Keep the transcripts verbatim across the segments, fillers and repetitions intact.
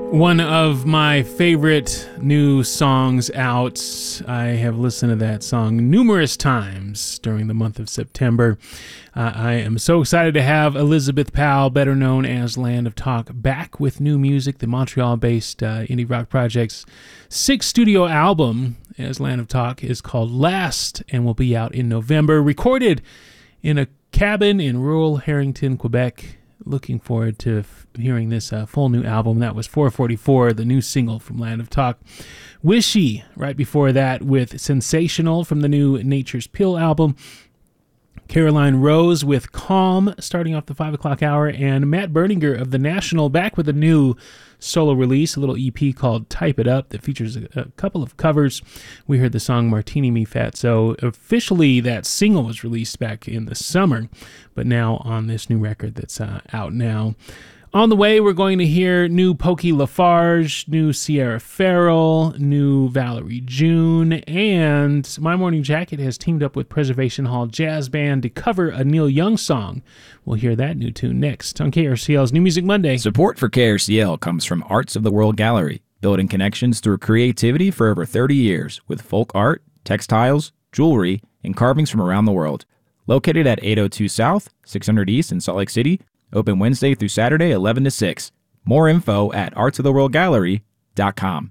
One of my favorite new songs out. I have listened to that song numerous times during the month of September. Uh, I am so excited to have Elizabeth Powell, better known as Land of Talk, back with new music. The Montreal-based uh, indie rock project's sixth studio album, as Land of Talk, is called Last and will be out in November. Recorded in a cabin in rural Harrington, Quebec. Looking forward to f- hearing this uh, full new album. That was four forty-four, the new single from Land of Talk. Wishy, right before that, with Sensational from the new Nature's Pill album. Caroline Rose with Calm, starting off the five o'clock hour. And Matt Berninger of The National, back with a new solo release, a little E P called Type It Up that features a, a couple of covers. We heard the song Martini Me Fatso. Officially, that single was released back in the summer, but now on this new record that's uh, out now. On the way, we're going to hear new Pokey Lafarge, new Sierra Farrell, new Valerie June, and My Morning Jacket has teamed up with Preservation Hall Jazz Band to cover a Neil Young song. We'll hear that new tune next on K R C L's New Music Monday. Support for K R C L comes from Arts of the World Gallery, building connections through creativity for over thirty years with folk art, textiles, jewelry, and carvings from around the world. Located at eight oh two South, six hundred East in Salt Lake City, open Wednesday through Saturday, eleven to six. More info at arts of the world gallery dot com.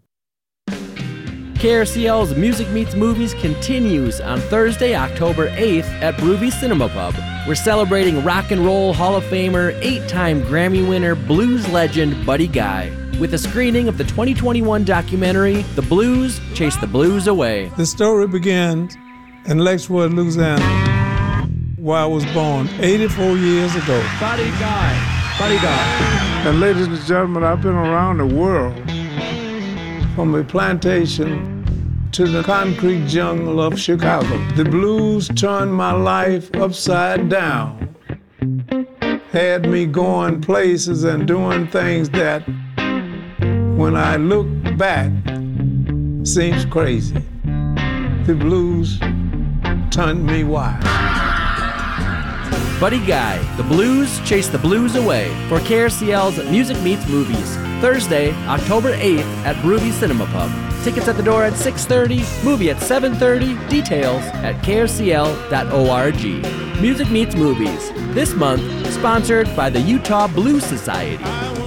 K R C L's Music Meets Movies continues on Thursday, October eighth at Broovy Cinema Pub. We're celebrating Rock and Roll Hall of Famer, eight-time Grammy winner, blues legend Buddy Guy, with a screening of the twenty twenty-one documentary, The Blues Chase the Blues Away. The story begins in Lexington, Louisiana, where I was born eighty-four years ago. Buddy Guy, Buddy Guy. And ladies and gentlemen, I've been around the world, from the plantation to the concrete jungle of Chicago. The blues turned my life upside down, had me going places and doing things that, when I look back, seems crazy. The blues turned me wild. Buddy Guy, The Blues Chase the Blues Away, for K R C L's Music Meets Movies, Thursday, October eighth at Broovy Cinema Pub. Tickets at the door at six thirty, movie at seven thirty, details at k r c l dot org. Music Meets Movies, this month sponsored by the Utah Blues Society.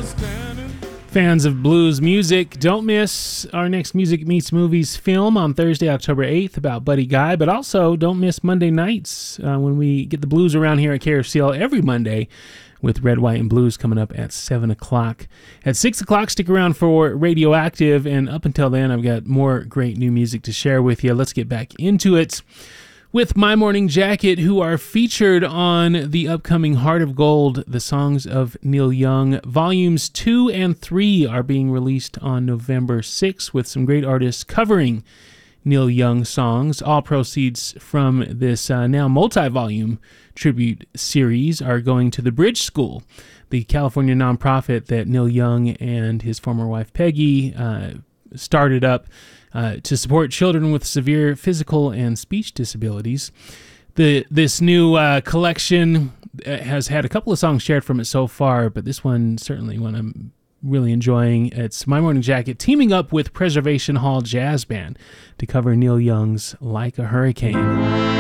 Fans of blues music, don't miss our next Music Meets Movies film on Thursday, October eighth about Buddy Guy, but also don't miss Monday nights uh, when we get the blues around here at K R C L every Monday with Red, White, and Blues coming up at seven o'clock. At six o'clock, stick around for Radioactive, and up until then, I've got more great new music to share with you. Let's get back into it with My Morning Jacket, who are featured on the upcoming Heart of Gold, the songs of Neil Young. Volumes two and three are being released on November sixth with some great artists covering Neil Young songs. All proceeds from this uh, now multi-volume tribute series are going to the Bridge School, the California nonprofit that Neil Young and his former wife Peggy uh, started up Uh, to support children with severe physical and speech disabilities. The This new uh, collection has had a couple of songs shared from it so far, but this one certainly one I'm really enjoying. It's My Morning Jacket teaming up with Preservation Hall Jazz Band to cover Neil Young's Like a Hurricane.